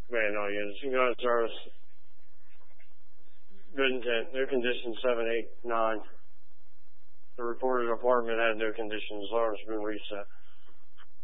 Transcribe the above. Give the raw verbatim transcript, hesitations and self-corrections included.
Man, all units. United Service. Good intent. New condition seven eight nine. The reported apartment had no conditions. Alarm's been reset.